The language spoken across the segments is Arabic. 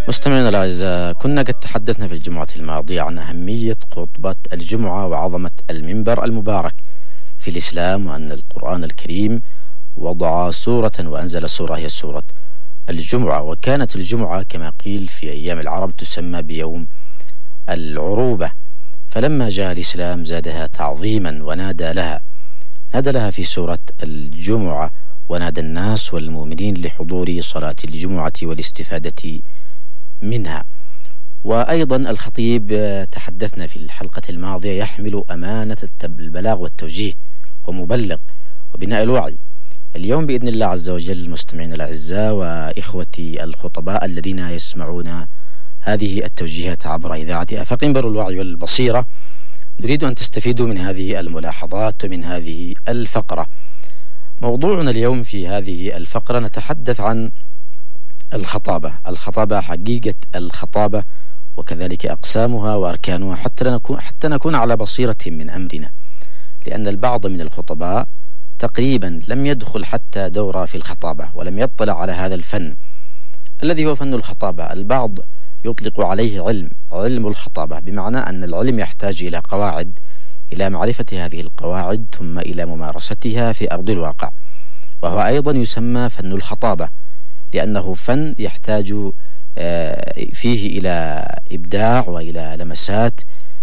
مستمعينا الأعزاء، كنا قد تحدثنا في الجمعة الماضية عن أهمية خطبة الجمعة وعظمة المنبر المبارك في الإسلام، وأن القرآن الكريم وضع سورة وأنزل سورة هي سورة الجمعة. وكانت الجمعة كما قيل في أيام العرب تسمى بيوم العروبة، فلما جاء الإسلام زادها تعظيما ونادى لها في سورة الجمعة: ونادى الناس والمؤمنين لحضور صلاة الجمعة والاستفادة منها. وأيضا الخطيب تحدثنا في الحلقة الماضية يحمل أمانة البلاغ والتوجيه ومبلغ وبناء الوعي. اليوم بإذن الله عز وجل المستمعين الأعزاء وإخوتي الخطباء الذين يسمعون هذه التوجيهات عبر إذاعة آفاق منبر الوعي والبصيرة، نريد أن تستفيدوا من هذه الملاحظات ومن هذه الفقرة. موضوعنا اليوم في هذه الفقرة نتحدث عن الخطابة، حقيقة الخطابة، وكذلك أقسامها وأركانها، حتى نكون على بصيرة من أمرنا، لأن البعض من الخطباء تقريبا لم يدخل حتى دورة في الخطابة ولم يطلع على هذا الفن الذي هو فن الخطابة. البعض يطلق عليه علم الخطابة، بمعنى أن العلم يحتاج إلى قواعد، إلى معرفة هذه القواعد ثم إلى ممارستها في أرض الواقع، وهو أيضا يسمى فن الخطابة، لأنه فن يحتاج فيه إلى إبداع وإلى لمسات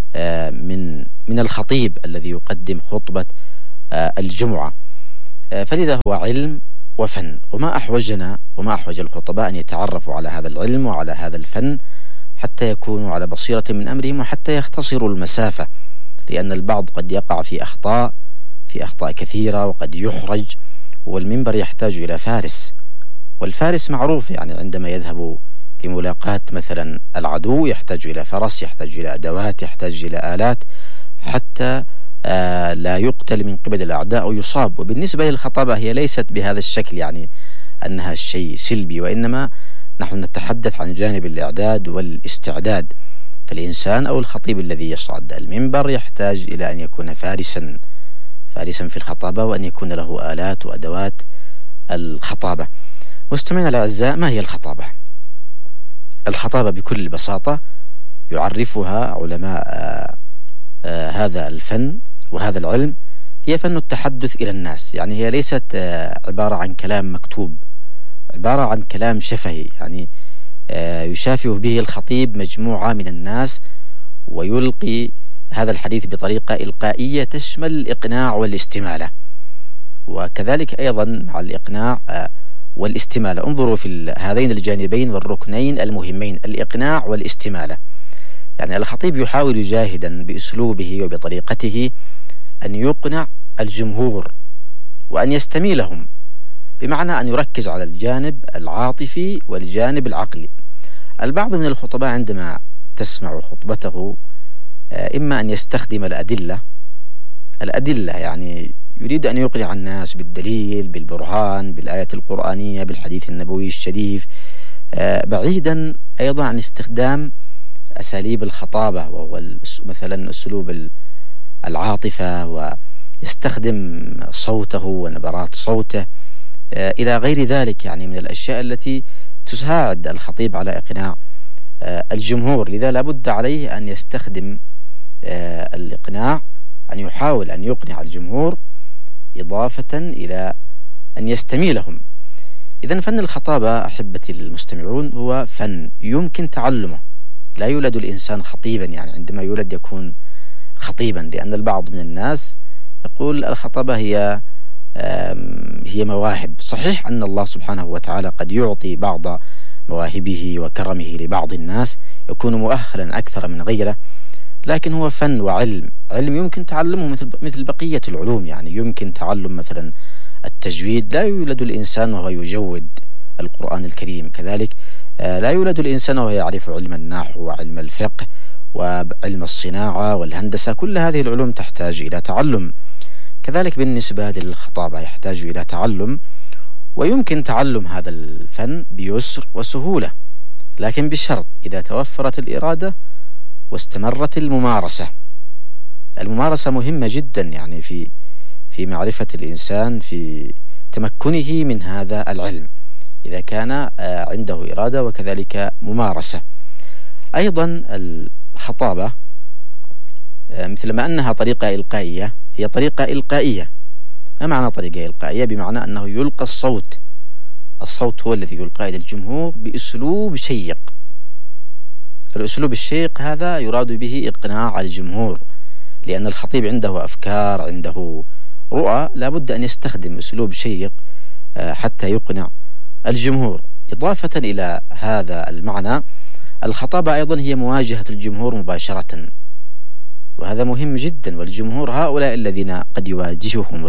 من الخطيب الذي يقدم خطبة الجمعة. فلذا هو علم وفن، وما أحوج الخطباء أن يتعرفوا على هذا العلم وعلى هذا الفن حتى يكونوا على بصيرة من أمرهم وحتى يختصروا المسافة، لأن البعض قد يقع في أخطاء كثيرة وقد يحرج، والمنبر يحتاج إلى فارس، والفارس معروف يعني عندما يذهب لملاقاة مثلا العدو يحتاج إلى فرس، يحتاج إلى أدوات، يحتاج إلى آلات حتى لا يقتل من قبل الأعداء أو يصاب. وبالنسبة للخطابة هي ليست بهذا الشكل، يعني أنها شيء سلبي، وإنما نحن نتحدث عن جانب الإعداد والاستعداد. فالإنسان أو الخطيب الذي يصعد المنبر يحتاج إلى أن يكون فارسا في الخطابة، وأن يكون له آلات وأدوات الخطابة. مستمعينا الأعزاء، ما هي الخطابة؟ الخطابة بكل بساطة يعرفها علماء هذا الفن وهذا العلم هي فن التحدث إلى الناس، يعني هي ليست عبارة عن كلام مكتوب، عبارة عن كلام شفهي، يعني يشافه به الخطيب مجموعة من الناس ويلقي هذا الحديث بطريقة إلقائية تشمل الإقناع والاستمالة، وكذلك أيضا مع الإقناع والاستمالة. انظروا في هذين الجانبين والركنين المهمين، الإقناع والاستمالة. يعني الخطيب يحاول جاهدا بأسلوبه وبطريقته أن يقنع الجمهور وأن يستميلهم، بمعنى أن يركز على الجانب العاطفي والجانب العقلي. البعض من الخطباء عندما تسمع خطبته إما أن يستخدم الأدلة، يعني يريد أن يقنع الناس بالدليل، بالبرهان، بالآية القرآنية، بالحديث النبوي الشريف، بعيدا أيضا عن استخدام أساليب الخطابة، وهو مثلا أسلوب العاطفة، ويستخدم صوته ونبرات صوته إلى غير ذلك، يعني من الأشياء التي تساعد الخطيب على إقناع الجمهور. لذا لابد عليه أن يستخدم الإقناع، أن يحاول أن يقنع الجمهور إضافة إلى أن يستميلهم. إذن فن الخطابة أحبتي المستمعون هو فن يمكن تعلمه، لا يولد الإنسان خطيبا، يعني عندما يولد يكون خطيبا، لأن البعض من الناس يقول الخطابة هي مواهب. صحيح أن الله سبحانه وتعالى قد يعطي بعض مواهبه وكرمه لبعض الناس يكون مؤهلا أكثر من غيره، لكن هو فن وعلم يمكن تعلمه مثل بقية العلوم. يعني يمكن تعلم مثلا التجويد، لا يولد الإنسان وهو يجود القرآن الكريم، كذلك لا يولد الإنسان وهو يعرف علم النحو وعلم الفقه وعلم الصناعة والهندسة، كل هذه العلوم تحتاج إلى تعلم. كذلك بالنسبة للخطابة يحتاج إلى تعلم، ويمكن تعلم هذا الفن بيسر وسهولة، لكن بشرط إذا توفرت الإرادة واستمرت الممارسة. الممارسة مهمة جدا، يعني في معرفة الإنسان، في تمكنه من هذا العلم. إذا كان عنده إرادة وكذلك ممارسة. أيضا الخطابة مثل ما أنها طريقة إلقائية، هي طريقة إلقائية. ما معنى طريقة إلقائية؟ بمعنى أنه يلقى الصوت هو الذي يلقى إلى الجمهور بأسلوب شيق. الأسلوب الشيق هذا يراد به إقناع الجمهور، لأن الخطيب عنده أفكار، عنده رؤى، لابد أن يستخدم أسلوب شيق حتى يقنع الجمهور. إضافة إلى هذا المعنى، الخطابة أيضا هي مواجهة الجمهور مباشرة، وهذا مهم جدا. والجمهور هؤلاء الذين قد يواجههم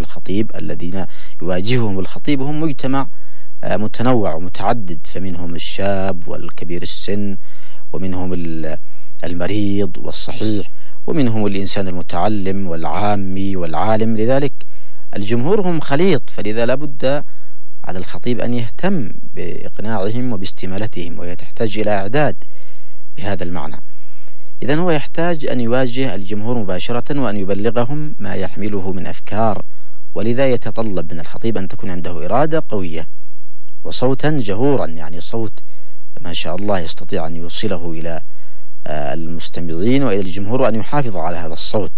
الخطيب هم مجتمع متنوع ومتعدد، فمنهم الشاب والكبير السن، ومنهم المريض والصحيح، ومنهم الإنسان المتعلم والعامي والعالم. لذلك الجمهور هم خليط، فلذا لابد على الخطيب أن يهتم بإقناعهم وباستمالتهم، وهي تحتاج إلى إعداد بهذا المعنى. إذن هو يحتاج أن يواجه الجمهور مباشرة وأن يبلغهم ما يحمله من أفكار، ولذا يتطلب من الخطيب أن تكون عنده إرادة قوية وصوتا جهورا، يعني صوت ما شاء الله يستطيع أن يوصله إلى المستمعين وإلى الجمهور، وأن يحافظ على هذا الصوت،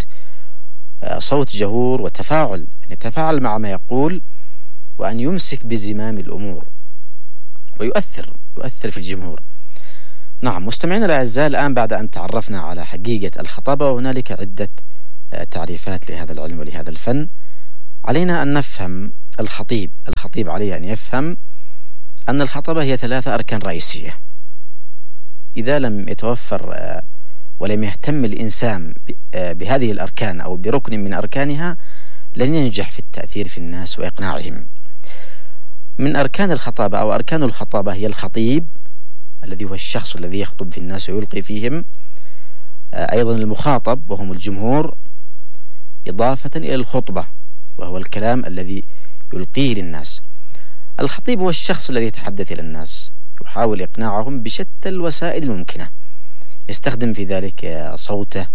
صوت جهور وتفاعل، يعني يتفاعل مع ما يقول، وأن يمسك بزمام الأمور ويؤثر في الجمهور. نعم مستمعينا الأعزاء، الآن بعد أن تعرفنا على حقيقة الخطابة، وهنالك عدة تعريفات لهذا العلم ولهذا الفن، علينا أن نفهم الخطيب عليه أن يفهم أن الخطابة هي 3 أركان رئيسية. إذا لم يتوفر ولم يهتم الإنسان بهذه الأركان أو بركن من أركانها، لن ينجح في التأثير في الناس وإقناعهم. من أركان الخطابة أو أركان الخطابة هي الخطيب الذي هو الشخص الذي يخطب في الناس ويلقي فيهم، أيضا المخاطب وهم الجمهور، إضافة إلى الخطبة وهو الكلام الذي يلقيه للناس. الخطيب هو الشخص الذي يتحدث إلى الناس، يحاول إقناعهم بشتى الوسائل الممكنة، يستخدم في ذلك صوته،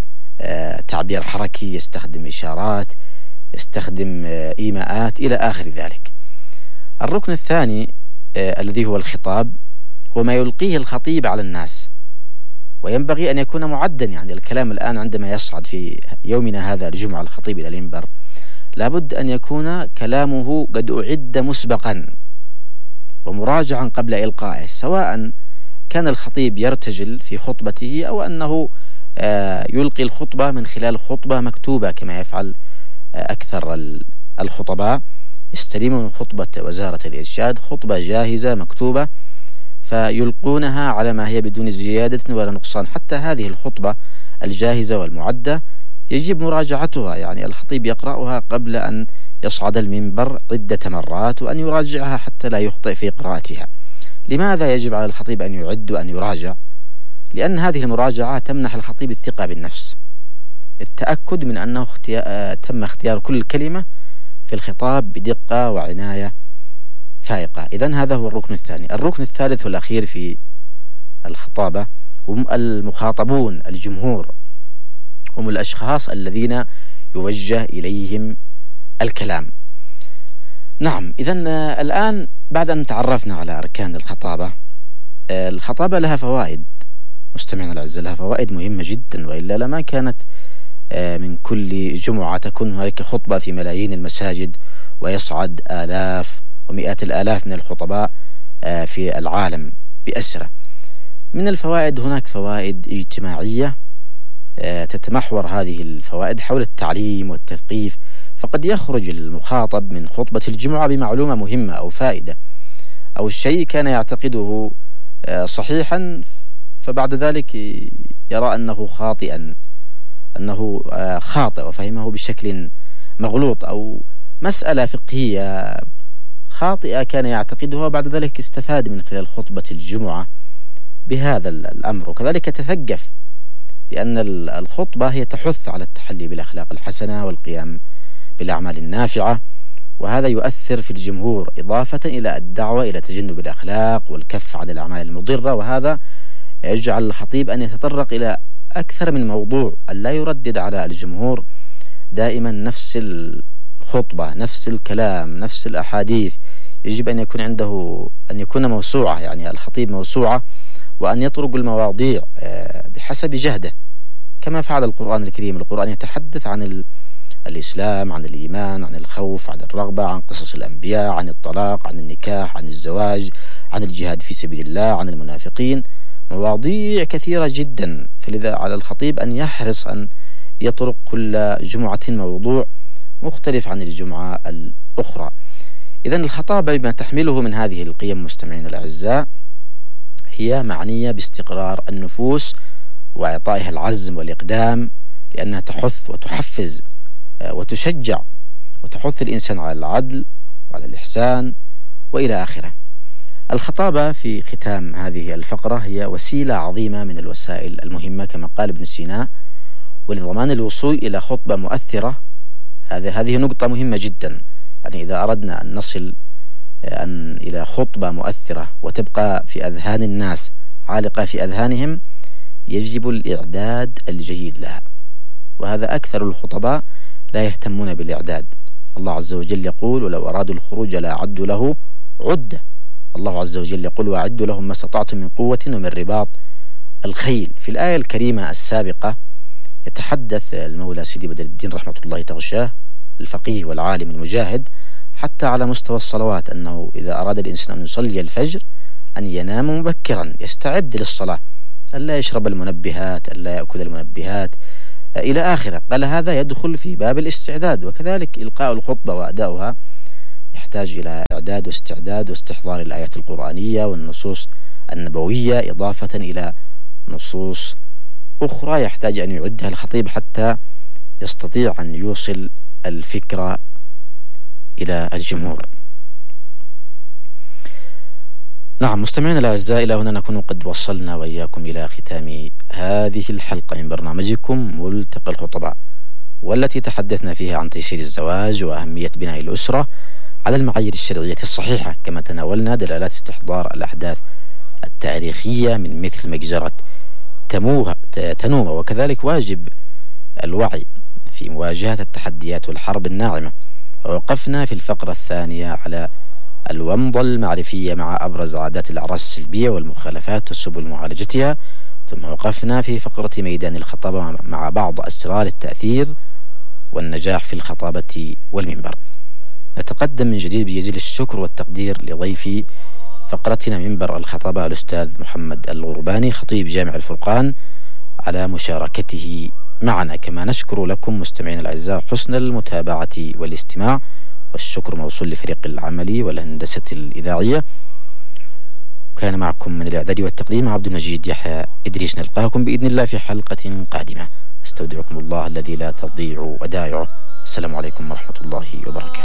تعبير حركي، يستخدم إشارات، يستخدم إيماءات إلى آخر ذلك. الركن الثاني الذي هو الخطاب، هو ما يلقيه الخطيب على الناس، وينبغي أن يكون معدا. يعني الكلام الآن عندما يصعد في يومنا هذا الجمعة الخطيب إلى المنبر، لابد أن يكون كلامه قد أعد مسبقا ومراجعا قبل إلقائه، سواء كان الخطيب يرتجل في خطبته أو أنه يلقي الخطبة من خلال خطبة مكتوبة كما يفعل أكثر الخطباء، يستلمون من خطبة وزارة الإرشاد خطبة جاهزة مكتوبة فيلقونها على ما هي بدون زيادة ولا نقصان. حتى هذه الخطبة الجاهزة والمعدة يجب مراجعتها، يعني الخطيب يقرأها قبل أن يصعد المنبر عدة مرات، وأن يراجعها حتى لا يخطئ في قراءتها. لماذا يجب على الخطيب أن يعد وأن يراجع؟ لأن هذه المراجعة تمنح الخطيب الثقة بالنفس، التأكد من أنه تم اختيار كل كلمة في الخطاب بدقة وعناية فائقة. إذن هذا هو الركن الثاني. الركن الثالث والأخير في الخطابة هم المخاطبون، الجمهور، هم الأشخاص الذين يوجه إليهم الكلام. نعم، إذن الآن بعد أن تعرفنا على أركان الخطابة، الخطابة لها فوائد مستمعنا الأعزاء، لها فوائد مهمة جدا، وإلا لما كانت من كل جمعة تكون هناك خطبة في ملايين المساجد، ويصعد آلاف ومئات الآلاف من الخطباء في العالم بأسرة. من الفوائد هناك فوائد اجتماعية تتمحور هذه الفوائد حول التعليم والتثقيف، فقد يخرج المخاطب من خطبة الجمعة بمعلومة مهمة أو فائدة أو الشيء كان يعتقده صحيحا، فبعد ذلك يرى أنه خاطئ وفهمه بشكل مغلوط، أو مسألة فقهية خاطئة كان يعتقدها، وبعد ذلك استفاد من خلال خطبة الجمعة بهذا الأمر. وكذلك تثقف، لأن الخطبة هي تحث على التحلي بالأخلاق الحسنة والقيام بالأعمال النافعة، وهذا يؤثر في الجمهور، إضافة إلى الدعوة إلى تجنب الأخلاق والكف عن الأعمال المضرة. وهذا يجعل الخطيب أن يتطرق إلى أكثر من موضوع، أن لا يردد على الجمهور دائما نفس الخطبة، نفس الكلام، نفس الأحاديث، يجب أن يكون عنده أن يكون موسوعة، يعني الخطيب موسوعة، وأن يطرق المواضيع بحسب جهده كما فعل القرآن الكريم. القرآن يتحدث عن الإسلام، عن الإيمان، عن الخوف، عن الرغبة، عن قصص الأنبياء، عن الطلاق، عن النكاح، عن الزواج، عن الجهاد في سبيل الله، عن المنافقين، مواضيع كثيرة جدا. فلذا على الخطيب أن يحرص أن يطرق كل جمعة موضوع مختلف عن الجمعة الأخرى. إذن الخطابة بما تحمله من هذه القيم مستمعين الأعزاء هي معنية باستقرار النفوس وإعطائها العزم والإقدام، لأنها تحث وتحفز وتشجع وتحث الإنسان على العدل وعلى الإحسان وإلى آخره. الخطابة في ختام هذه الفقرة هي وسيلة عظيمة من الوسائل المهمة كما قال ابن سينا، ولضمان الوصول إلى خطبة مؤثرة هذه نقطة مهمة جدا. يعني إذا أردنا أن نصل إلى خطبة مؤثرة وتبقى في أذهان الناس عالقة في أذهانهم، يجب الإعداد الجيد لها، وهذا أكثر الخطباء لا يهتمون بالإعداد. الله عز وجل يقول: ولو أرادوا الخروج لأعدوا له عدة. الله عز وجل يقول: وأعدوا لهم ما استطعتم من قوة ومن رباط الخيل. في الآية الكريمة السابقة يتحدث المولى سيدي بدر الدين رحمة الله تغشاه الفقيه والعالم المجاهد حتى على مستوى الصلوات، أنه إذا أراد الإنسان أن يصلي الفجر أن ينام مبكرا، يستعد للصلاة، ألا يشرب المنبهات، ألا يأكل المنبهات إلى آخره. قال هذا يدخل في باب الاستعداد. وكذلك إلقاء الخطبة وأداؤها يحتاج إلى إعداد واستعداد واستحضار الآيات القرآنية والنصوص النبوية، إضافة إلى نصوص أخرى يحتاج أن يعدها الخطيب حتى يستطيع أن يوصل الفكرة إلى الجمهور. نعم مستمعينا الأعزاء، إلى هنا نكون قد وصلنا وإياكم إلى ختام هذه الحلقة من برنامجكم ملتقى الخطباء، والتي تحدثنا فيها عن تيسير الزواج وأهمية بناء الأسرة على المعايير الشرعية الصحيحة، كما تناولنا دلالات استحضار الأحداث التاريخية من مثل مجزرة تنومة، وكذلك واجب الوعي في مواجهة التحديات والحرب الناعمة. ووقفنا في الفقرة الثانية على الومضة المعرفية مع أبرز عادات الأعراس السلبية والمخالفات وسبل معالجتها، ثم وقفنا في فقرة ميدان الخطابة مع بعض أسرار التأثير والنجاح في الخطابة والمنبر. نتقدم من جديد بجزيل الشكر والتقدير لضيفي فقرتنا منبر الخطابة الأستاذ محمد الغرباني خطيب جامع الفرقان على مشاركته معنا، كما نشكر لكم مستمعين الأعزاء حسن المتابعة والاستماع، والشكر موصول لفريق العمل والهندسة الإذاعية. كان معكم من الإعداد والتقديم عبد المجيد يحيى إدريس. نلقاكم بإذن الله في حلقة قادمة. استودعكم الله الذي لا تضيع ودائعه. السلام عليكم ورحمة الله وبركاته.